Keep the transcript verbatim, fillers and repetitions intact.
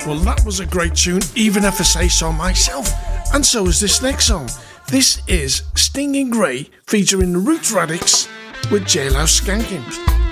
Well, that was a great tune, even if I say so myself. And so is this next song. This is Stinging Grey featuring the Roots Radix with Jailhouse Skanking.